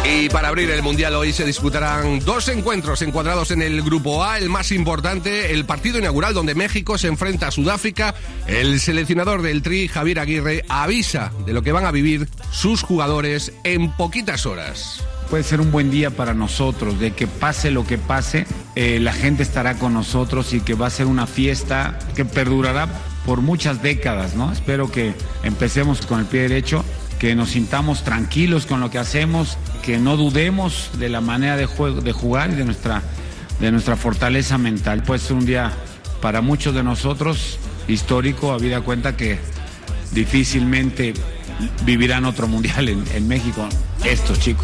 Y para abrir el Mundial hoy se disputarán dos encuentros encuadrados en el Grupo A. El más importante, el partido inaugural donde México se enfrenta a Sudáfrica. El seleccionador del Tri, Javier Aguirre, avisa de lo que van a vivir sus jugadores en poquitas horas. Puede ser un buen día para nosotros, de que pase lo que pase, la gente estará con nosotros y que va a ser una fiesta que perdurará por muchas décadas, ¿no? Espero que empecemos con el pie derecho, que nos sintamos tranquilos con lo que hacemos, que no dudemos de la manera de jugar y de nuestra fortaleza mental. Puede ser un día para muchos de nosotros histórico, habida cuenta que difícilmente vivirán otro mundial en México estos chicos.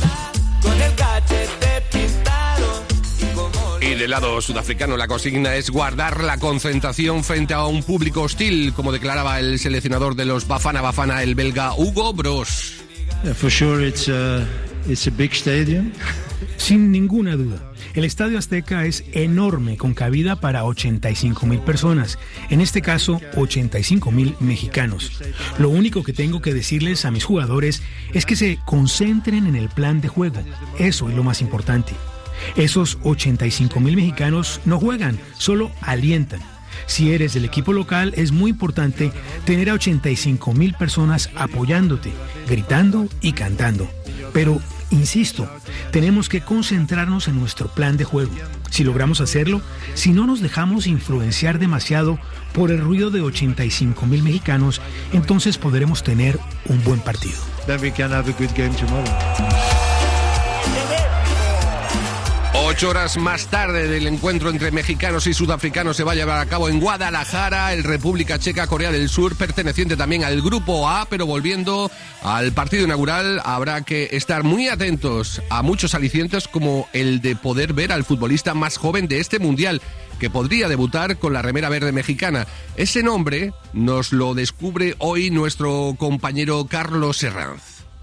Y del lado sudafricano la consigna es guardar la concentración frente a un público hostil, como declaraba el seleccionador de los Bafana Bafana, el belga Hugo Broos. For sure it's a big stadium. Sin ninguna duda, el Estadio Azteca es enorme, con cabida para 85,000 personas, en este caso 85,000 mexicanos. Lo único que tengo que decirles a mis jugadores es que se concentren en el plan de juego. Eso es lo más importante. Esos 85,000 mexicanos no juegan, solo alientan. Si eres del equipo local, es muy importante tener a 85,000 personas apoyándote, gritando y cantando. Pero, insisto, tenemos que concentrarnos en nuestro plan de juego. Si logramos hacerlo, si no nos dejamos influenciar demasiado por el ruido de 85,000 mexicanos, entonces podremos tener un buen partido. Then we can have a good game tomorrow. 8 horas más tarde del encuentro entre mexicanos y sudafricanos se va a llevar a cabo en Guadalajara, el República Checa, Corea del Sur, perteneciente también al Grupo A, pero volviendo al partido inaugural, habrá que estar muy atentos a muchos alicientes, como el de poder ver al futbolista más joven de este Mundial, que podría debutar con la remera verde mexicana. Ese nombre nos lo descubre hoy nuestro compañero Carlos Herranz.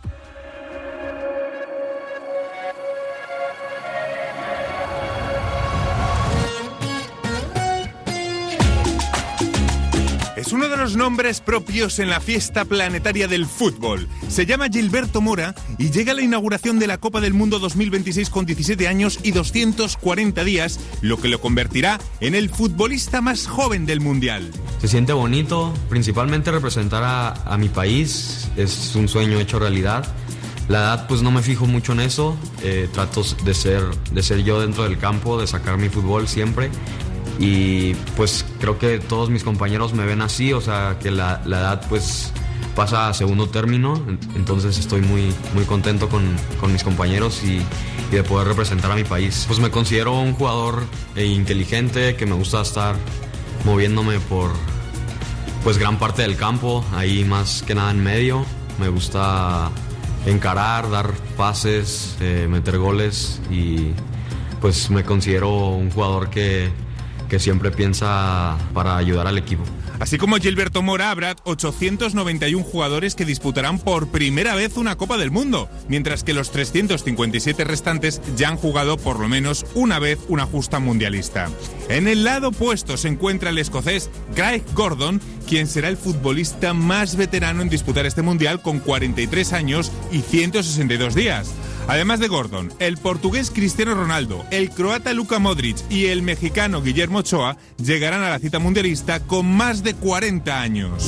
Es uno de los nombres propios en la fiesta planetaria del fútbol. Se llama Gilberto Mora y llega a la inauguración de la Copa del Mundo 2026 con 17 años y 240 días, lo que lo convertirá en el futbolista más joven del Mundial. Se siente bonito, principalmente representar a mi país, es un sueño hecho realidad. La edad, pues no me fijo mucho en eso, trato de ser yo dentro del campo, de sacar mi fútbol siempre. Y pues creo que todos mis compañeros me ven así, o sea que la edad pues pasa a segundo término, entonces estoy muy contento con mis compañeros y de poder representar a mi país. Pues me considero un jugador inteligente, que me gusta estar moviéndome por pues gran parte del campo, ahí más que nada en medio. Me gusta encarar, dar pases, meter goles y pues me considero un jugador que siempre piensa para ayudar al equipo. Así como Gilberto Mora, habrá 891 jugadores que disputarán por primera vez una Copa del Mundo, mientras que los 357 restantes ya han jugado por lo menos una vez una justa mundialista. En el lado opuesto se encuentra el escocés Craig Gordon, quien será el futbolista más veterano en disputar este mundial con 43 años y 162 días. Además de Gordon, el portugués Cristiano Ronaldo, el croata Luka Modric y el mexicano Guillermo Ochoa llegarán a la cita mundialista con más de 40 años.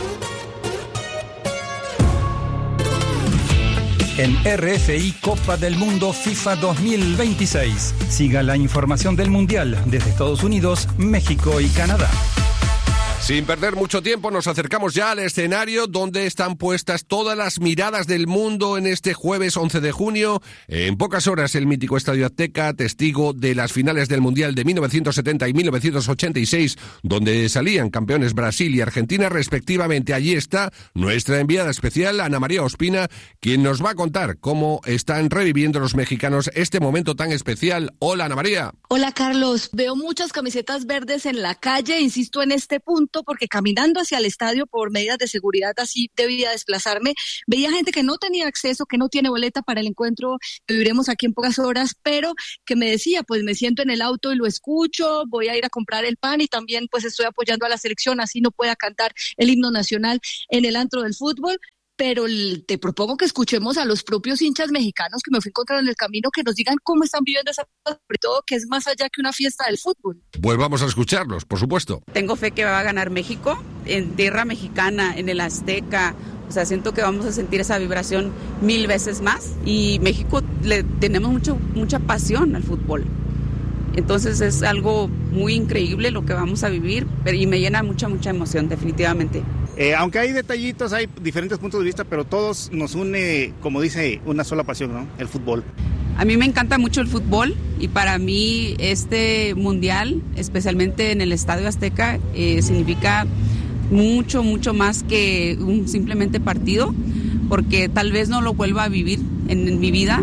En RFI Copa del Mundo FIFA 2026. Siga la información del Mundial desde Estados Unidos, México y Canadá. Sin perder mucho tiempo, nos acercamos ya al escenario donde están puestas todas las miradas del mundo en este jueves 11 de junio. En pocas horas, el mítico Estadio Azteca, testigo de las finales del Mundial de 1970 y 1986, donde salían campeones Brasil y Argentina respectivamente. Allí está nuestra enviada especial, Ana María Ospina, quien nos va a contar cómo están reviviendo los mexicanos este momento tan especial. Hola, Ana María. Hola, Carlos. Veo muchas camisetas verdes en la calle, insisto en este punto, porque caminando hacia el estadio por medidas de seguridad, así debía desplazarme, veía gente que no tenía acceso, que no tiene boleta para el encuentro que viviremos aquí en pocas horas, pero que me decía, pues me siento en el auto y lo escucho, voy a ir a comprar el pan y también pues estoy apoyando a la selección, así no pueda cantar el himno nacional en el antro del fútbol. pero te propongo que escuchemos a los propios hinchas mexicanos que me fui encontrando en el camino, que nos digan cómo están viviendo esa cosa, sobre todo que es más allá que una fiesta del fútbol. Pues vamos a escucharlos, por supuesto. Tengo fe que va a ganar México en tierra mexicana, en el Azteca. O sea, siento que vamos a sentir esa vibración 1000 veces más. Y México le tenemos mucha pasión al fútbol. Entonces es algo muy increíble lo que vamos a vivir y me llena mucha emoción, definitivamente. Aunque hay detallitos, hay diferentes puntos de vista, pero todos nos une, como dice, una sola pasión, ¿no? El fútbol. A mí me encanta mucho el fútbol y para mí este mundial, especialmente en el Estadio Azteca, significa mucho más que un simplemente partido, porque tal vez no lo vuelva a vivir en mi vida,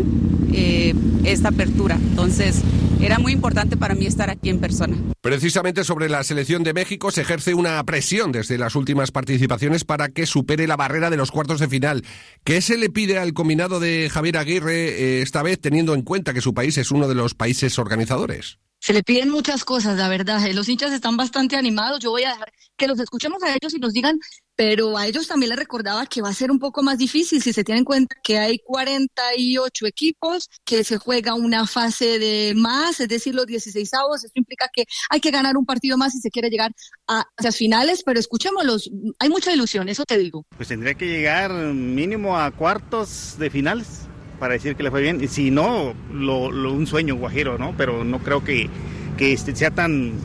esta apertura. Entonces, era muy importante para mí estar aquí en persona. Precisamente sobre la selección de México se ejerce una presión desde las últimas participaciones para que supere la barrera de los cuartos de final. ¿Qué se le pide al combinado de Javier Aguirre esta vez, teniendo en cuenta que su país es uno de los países organizadores? Se le piden muchas cosas, la verdad. Los hinchas están bastante animados. Yo voy a dejar que los escuchemos a ellos y nos digan, pero a ellos también les recordaba que va a ser un poco más difícil si se tiene en cuenta que hay 48 equipos, que se juega una fase de más, es decir, los 16avos. Esto implica que hay que ganar un partido más si se quiere llegar a las finales, pero escuchémoslos. Hay mucha ilusión, eso te digo. Pues tendría que llegar mínimo a cuartos de finales para decir que le fue bien, y si no, un sueño guajiro, ¿no? Pero no creo que sea tan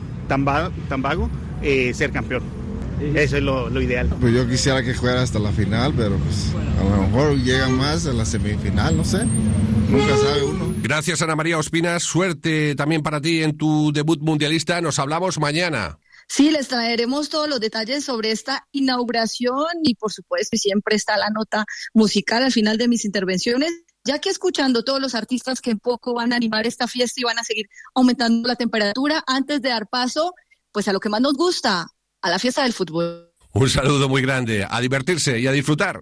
vago ser campeón. Eso es lo ideal. Pues yo quisiera que jugara hasta la final, pero pues a lo mejor llegan más a la semifinal, no sé. Nunca sabe uno. Gracias, Ana María Ospinas. Suerte también para ti en tu debut mundialista. Nos hablamos mañana. Sí, les traeremos todos los detalles sobre esta inauguración y, por supuesto, siempre está la nota musical al final de mis intervenciones, ya que escuchando todos los artistas que en poco van a animar esta fiesta y van a seguir aumentando la temperatura antes de dar paso, pues a lo que más nos gusta, a la fiesta del fútbol. Un saludo muy grande, a divertirse y a disfrutar.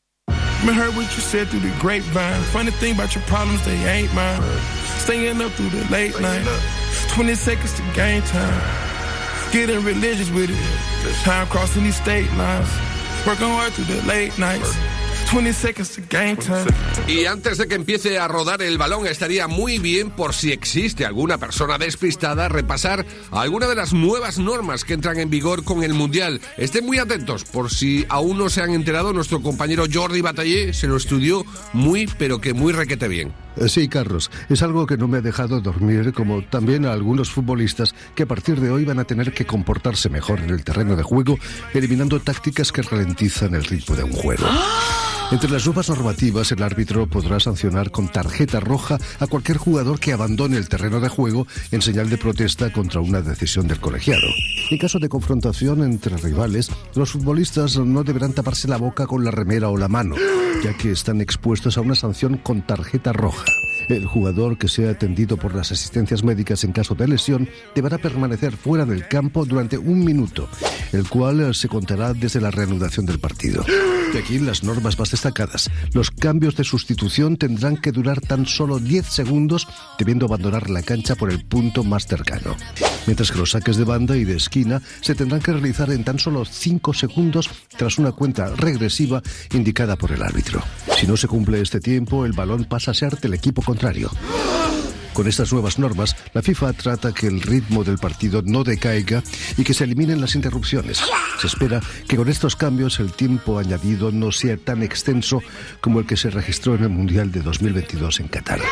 Me heard what you said through the grapevine. Funny thing about your problems, they ain't mine. Staying up through the late night. 20 seconds to game time. Getting religious with it. Time crossing these state lines. Working hard through the late nights. 20 seconds to game time. Y antes de que empiece a rodar el balón, estaría muy bien, por si existe alguna persona despistada, repasar alguna de las nuevas normas que entran en vigor con el Mundial. Estén muy atentos, por si aún no se han enterado, nuestro compañero Jordi Batallé se lo estudió muy, pero que muy requete bien. Sí, Carlos, es algo que no me ha dejado dormir, como también a algunos futbolistas que a partir de hoy van a tener que comportarse mejor en el terreno de juego, eliminando tácticas que ralentizan el ritmo de un juego. Entre las nuevas normativas, el árbitro podrá sancionar con tarjeta roja a cualquier jugador que abandone el terreno de juego en señal de protesta contra una decisión del colegiado. En caso de confrontación entre rivales, los futbolistas no deberán taparse la boca con la remera o la mano, ya que están expuestos a una sanción con tarjeta roja. El jugador que sea atendido por las asistencias médicas en caso de lesión deberá permanecer fuera del campo durante 1 minuto, el cual se contará desde la reanudación del partido. Y aquí las normas más destacadas. Los cambios de sustitución tendrán que durar tan solo 10 segundos, debiendo abandonar la cancha por el punto más cercano. Mientras que los saques de banda y de esquina se tendrán que realizar en tan solo 5 segundos tras una cuenta regresiva indicada por el árbitro. Si no se cumple este tiempo, el balón pasa a ser del equipo contrario. Con estas nuevas normas, la FIFA trata que el ritmo del partido no decaiga y que se eliminen las interrupciones. Se espera que con estos cambios el tiempo añadido no sea tan extenso como el que se registró en el Mundial de 2022 en Qatar.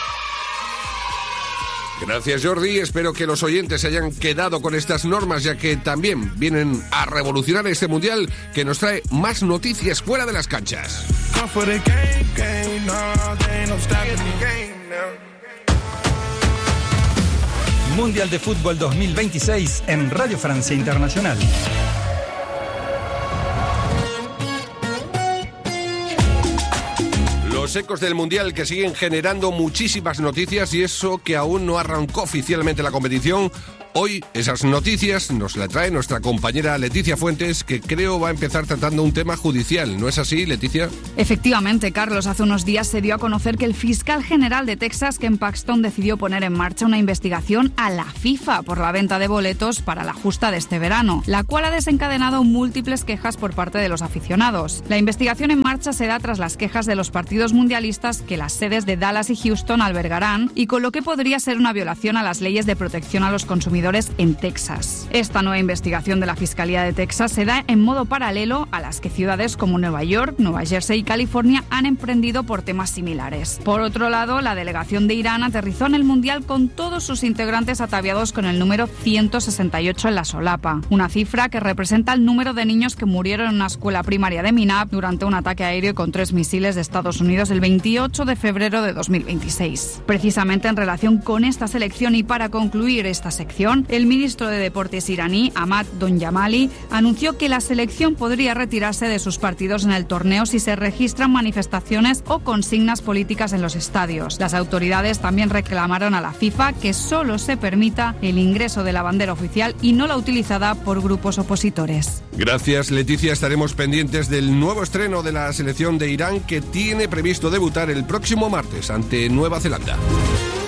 Gracias, Jordi. Espero que los oyentes se hayan quedado con estas normas, ya que también vienen a revolucionar este Mundial que nos trae más noticias fuera de las canchas. Mundial de Fútbol 2026 en Radio Francia Internacional. Los ecos del Mundial que siguen generando muchísimas noticias, y eso que aún no arrancó oficialmente la competición, Hoy esas noticias nos la trae nuestra compañera Leticia Fuentes, que creo va a empezar tratando un tema judicial. ¿No es así, Leticia? Efectivamente, Carlos. Hace unos días se dio a conocer que el fiscal general de Texas, Ken Paxton, decidió poner en marcha una investigación a la FIFA por la venta de boletos para la justa de este verano, la cual ha desencadenado múltiples quejas por parte de los aficionados. La investigación en marcha se da tras las quejas de los partidos mundialistas que las sedes de Dallas y Houston albergarán, y con lo que podría ser una violación a las leyes de protección a los consumidores en Texas. Esta nueva investigación de la Fiscalía de Texas se da en modo paralelo a las que ciudades como Nueva York, Nueva Jersey y California han emprendido por temas similares. Por otro lado, la delegación de Irán aterrizó en el Mundial con todos sus integrantes ataviados con el número 168 en la solapa, una cifra que representa el número de niños que murieron en una escuela primaria de Minab durante un ataque aéreo con 3 misiles de Estados Unidos el 28 de febrero de 2026. Precisamente en relación con esta selección y para concluir esta sección, el ministro de Deportes iraní, Ahmad Donjamali, anunció que la selección podría retirarse de sus partidos en el torneo si se registran manifestaciones o consignas políticas en los estadios. Las autoridades también reclamaron a la FIFA que solo se permita el ingreso de la bandera oficial y no la utilizada por grupos opositores. Gracias, Leticia. Estaremos pendientes del nuevo estreno de la selección de Irán, que tiene previsto debutar el próximo martes ante Nueva Zelanda.